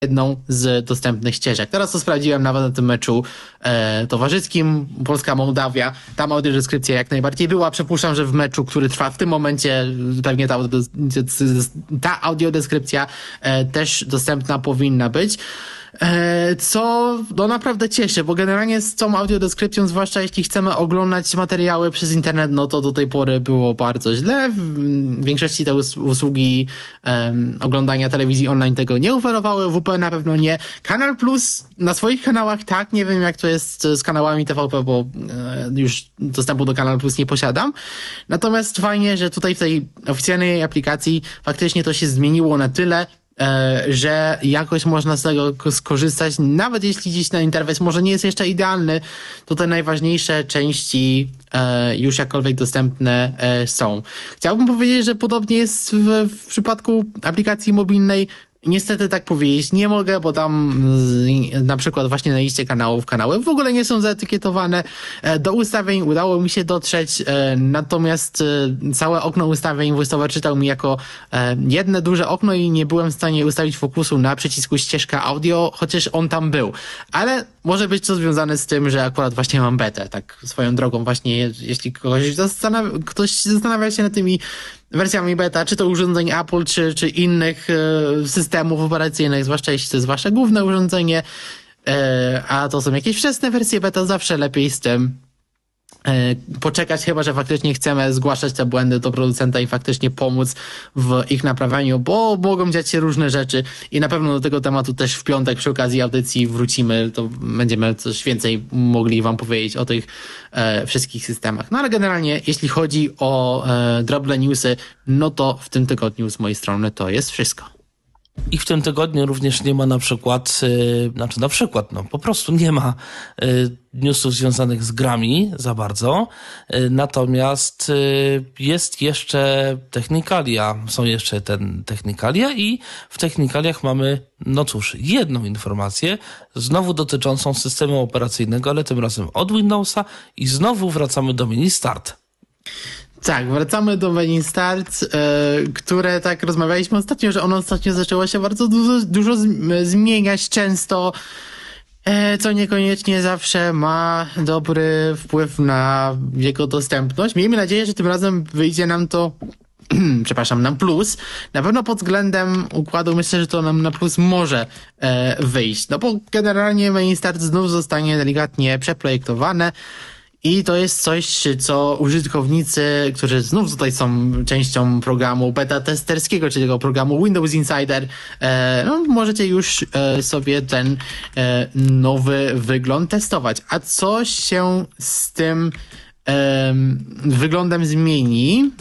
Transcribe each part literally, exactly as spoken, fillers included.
jedną z dostępnych ścieżek. Teraz to sprawdziłem nawet na tym meczu e, towarzyskim Polska-Mołdawia. Tam audiodeskrypcja jak najbardziej była. Przypuszczam, że w meczu, który trwa w tym momencie, pewnie ta, ta audiodeskrypcja e, też dostępna powinna być. E, co no naprawdę cieszy, bo generalnie z tą audiodeskrypcją, zwłaszcza jeśli chcemy oglądać materiały przez internet, no to do tej pory było bardzo źle. W większości te us- usługi um, oglądania telewizji online tego nie oferowały, W P N na pewno nie. Kanal Plus na swoich kanałach tak, nie wiem jak to jest z kanałami T V P, bo e, już dostępu do Kanal Plus nie posiadam. Natomiast fajnie, że tutaj w tej oficjalnej aplikacji faktycznie to się zmieniło na tyle, że jakoś można z tego skorzystać, nawet jeśli gdzieś na interfejs może nie jest jeszcze idealny, to te najważniejsze części już jakkolwiek dostępne są. Chciałbym powiedzieć, że podobnie jest w, w przypadku aplikacji mobilnej. Niestety tak powiedzieć nie mogę, bo tam na przykład właśnie na liście kanałów kanały w ogóle nie są zaetykietowane. Do ustawień udało mi się dotrzeć, natomiast całe okno ustawień VoiceOver czytał mi jako jedno duże okno i nie byłem w stanie ustawić fokusu na przycisku ścieżka audio, chociaż on tam był. Ale może być to związane z tym, że akurat właśnie mam betę, tak swoją drogą właśnie, jeśli kogoś zastanawia, ktoś zastanawia się nad tymi wersjami beta, czy to urządzeń Apple, czy, czy innych e, systemów operacyjnych, zwłaszcza jeśli to jest wasze główne urządzenie, e, a to są jakieś wczesne wersje beta, zawsze lepiej z tym e, poczekać, chyba że faktycznie chcemy zgłaszać te błędy do producenta i faktycznie pomóc w ich naprawianiu, bo mogą dziać się różne rzeczy i na pewno do tego tematu też w piątek przy okazji audycji wrócimy, to będziemy coś więcej mogli wam powiedzieć o tych e, wszystkich systemach. No ale generalnie jeśli chodzi o e, drobne newsy, no to w tym tygodniu z mojej strony to jest wszystko. I w tym tygodniu również nie ma na przykład, yy, znaczy na przykład, no po prostu nie ma yy, newsów związanych z grami za bardzo, yy, natomiast yy, jest jeszcze Technikalia, są jeszcze ten Technikalia i w Technikaliach mamy, no cóż, jedną informację, znowu dotyczącą systemu operacyjnego, ale tym razem od Windowsa i znowu wracamy do menu Start. Tak, wracamy do menu Start, e, które tak rozmawialiśmy ostatnio, że ono ostatnio zaczęło się bardzo dużo, dużo zmieniać często, e, co niekoniecznie zawsze ma dobry wpływ na jego dostępność. Miejmy nadzieję, że tym razem wyjdzie nam to przepraszam, na plus. Na pewno pod względem układu myślę, że to nam na plus może e, wyjść, no bo generalnie menu Start znów zostanie delikatnie przeprojektowane. I to jest coś, co użytkownicy, którzy znów tutaj są częścią programu beta testerskiego, czyli tego programu Windows Insider, e, no, możecie już e, sobie ten e, nowy wygląd testować. A co się z tym e, wyglądem zmieni?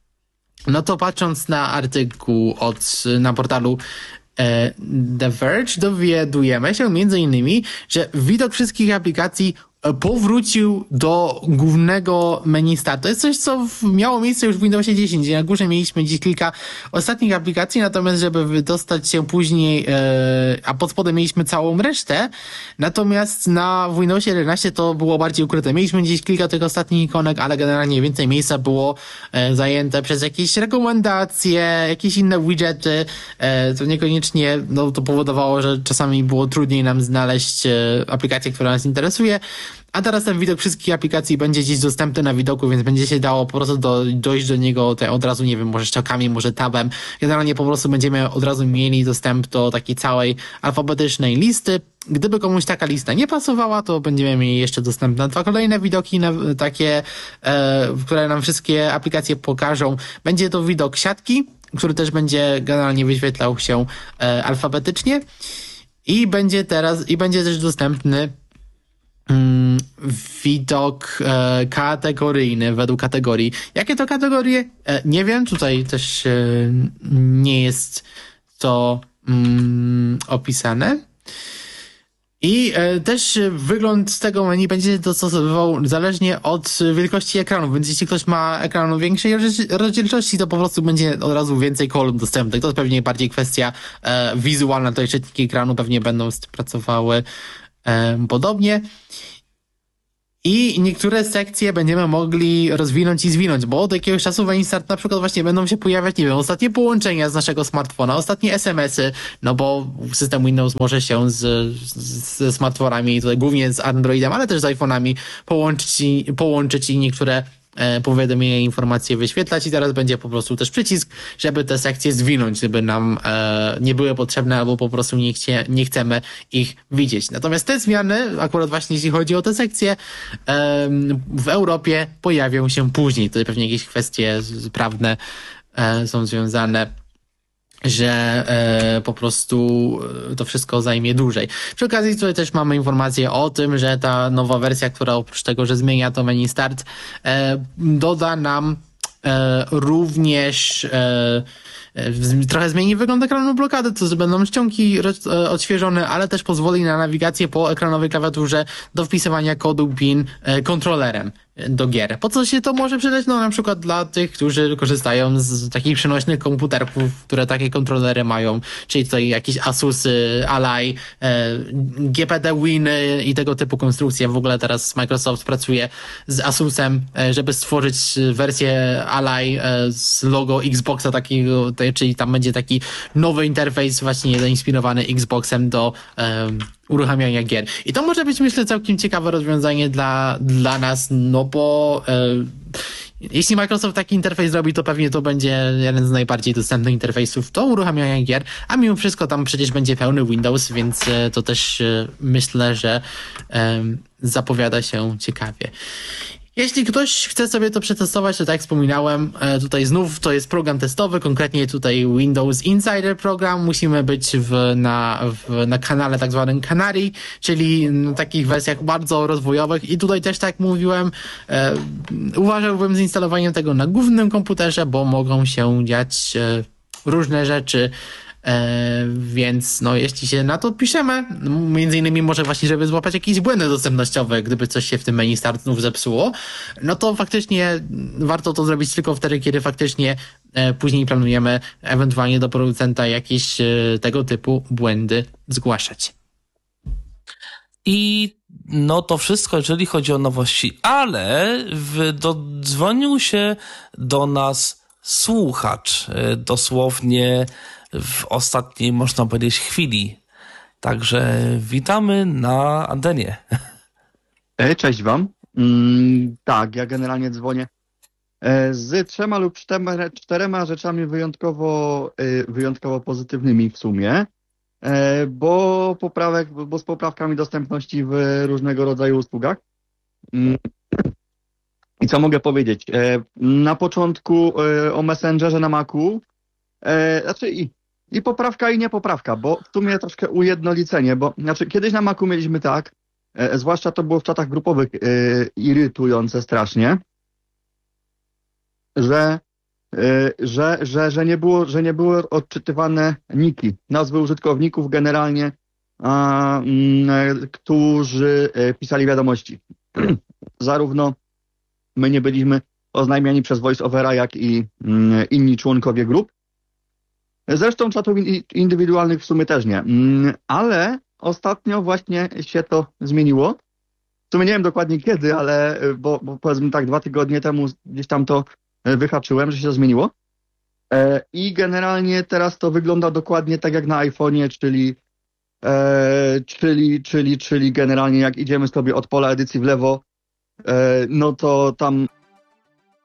No to patrząc na artykuł od, na portalu e, The Verge, dowiadujemy się między innymi, że widok wszystkich aplikacji powrócił do głównego menu Start. To jest coś, co miało miejsce już w Windowsie dziesięć. Na górze mieliśmy dziś kilka ostatnich aplikacji, natomiast żeby wydostać się później, e, a pod spodem mieliśmy całą resztę, natomiast na w Windowsie jedenaście to było bardziej ukryte. Mieliśmy gdzieś kilka tych ostatnich ikonek, ale generalnie więcej miejsca było e, zajęte przez jakieś rekomendacje, jakieś inne widgety, e, to niekoniecznie, no to powodowało, że czasami było trudniej nam znaleźć e, aplikację, która nas interesuje. A teraz ten widok wszystkich aplikacji będzie gdzieś dostępny na widoku, więc będzie się dało po prostu do, dojść do niego te, od razu, nie wiem, może strzałkami, może tabem. Generalnie po prostu będziemy od razu mieli dostęp do takiej całej alfabetycznej listy. Gdyby komuś taka lista nie pasowała, to będziemy mieli jeszcze dostęp na dwa kolejne widoki, na, takie, e, które nam wszystkie aplikacje pokażą. Będzie to widok siatki, który też będzie generalnie wyświetlał się e, alfabetycznie i będzie teraz, i będzie też dostępny widok e, kategoryjny według kategorii. Jakie to kategorie? E, nie wiem, tutaj też e, nie jest to mm, opisane. I e, też wygląd tego menu będzie dostosowywał zależnie od wielkości ekranu, więc jeśli ktoś ma ekranu większej rozdzielczości, to po prostu będzie od razu więcej kolumn dostępnych. To jest pewnie bardziej kwestia e, wizualna, to czytniki ekranu pewnie będą z tym pracowały e, podobnie. I niektóre sekcje będziemy mogli rozwinąć i zwinąć, bo od jakiegoś czasu w Instart na przykład właśnie będą się pojawiać, nie wiem, ostatnie połączenia z naszego smartfona, ostatnie es em esy, no bo system Windows może się z, z, ze smartfonami, tutaj głównie z Androidem, ale też z iPhone'ami połączyć, i- połączyć i niektóre e, powiadomienia i informacje wyświetlać i teraz będzie po prostu też przycisk, żeby te sekcje zwinąć, żeby nam e, nie były potrzebne albo po prostu nie, chcie, nie chcemy ich widzieć. Natomiast te zmiany, akurat właśnie jeśli chodzi o te sekcje, em, w Europie pojawią się później. Tutaj pewnie jakieś kwestie z- prawne e, są związane, że e, po prostu e, to wszystko zajmie dłużej. Przy okazji tutaj też mamy informację o tym, że ta nowa wersja, która oprócz tego, że zmienia to menu start, e, doda nam e, również e, e, z- trochę zmieni wygląd ekranu blokady, to będą ściągi roz- e, odświeżone, ale też pozwoli na nawigację po ekranowej klawiaturze do wpisywania kodu PIN e, kontrolerem do gier. Po co się to może przydać? No na przykład dla tych, którzy korzystają z takich przenośnych komputerków, które takie kontrolery mają, czyli tutaj jakieś Asusy, Ally, e, G P D Winy i tego typu konstrukcje. W ogóle teraz Microsoft pracuje z Asusem, e, żeby stworzyć wersję Ally e, z logo Xboxa takiego, te- czyli tam będzie taki nowy interfejs właśnie zainspirowany Xboxem do e, uruchamiania gier. I to może być, myślę, całkiem ciekawe rozwiązanie dla, dla nas, no bo e, jeśli Microsoft taki interfejs zrobi, to pewnie to będzie jeden z najbardziej dostępnych interfejsów do uruchamiania gier, a mimo wszystko tam przecież będzie pełny Windows, więc e, to też e, myślę, że e, zapowiada się ciekawie. Jeśli ktoś chce sobie to przetestować, to tak jak wspominałem, e, tutaj znów to jest program testowy, konkretnie tutaj Windows Insider program. Musimy być w, na, w, na kanale tak zwanym Canary, czyli na takich wersjach bardzo rozwojowych i tutaj też tak jak mówiłem, e, uważałbym z instalowaniem tego na głównym komputerze, bo mogą się dziać e, różne rzeczy. E, więc no jeśli się na to piszemy, no, między innymi może właśnie, żeby złapać jakieś błędy dostępnościowe, gdyby coś się w tym menu start znów zepsuło, no to faktycznie warto to zrobić tylko wtedy, kiedy faktycznie e, później planujemy ewentualnie do producenta jakieś e, tego typu błędy zgłaszać. I no to wszystko, jeżeli chodzi o nowości, ale w, dodzwonił się do nas słuchacz, e, dosłownie w ostatniej, można powiedzieć, chwili. Także witamy na antenie. E, Cześć Wam. Mm, tak, ja generalnie dzwonię e, z trzema lub czterema, czterema rzeczami wyjątkowo, e, wyjątkowo pozytywnymi w sumie, e, bo poprawek, bo z poprawkami dostępności w różnego rodzaju usługach. Mm. I co mogę powiedzieć? E, na początku e, o Messengerze na Macu, e, znaczy i, i poprawka i niepoprawka, bo w sumie troszkę ujednolicenie, bo znaczy kiedyś na Macu mieliśmy tak, E, zwłaszcza to było w czatach grupowych e, irytujące strasznie, że, e, że, że, że, nie było, że nie były odczytywane niki, nazwy użytkowników generalnie, a, mm, e, którzy e, pisali wiadomości. Zarówno my nie byliśmy oznajmiani przez VoiceOvera, jak i mm, inni członkowie grup. Zresztą czatów in- indywidualnych w sumie też nie, mm, ale ostatnio właśnie się to zmieniło. W sumie nie wiem dokładnie kiedy, ale y, bo, bo powiedzmy tak dwa tygodnie temu gdzieś tam to y, wyhaczyłem, że się to zmieniło. E, I generalnie teraz to wygląda dokładnie tak jak na iPhone'ie, czyli, e, czyli, czyli, czyli generalnie jak idziemy sobie od pola edycji w lewo, e, no to tam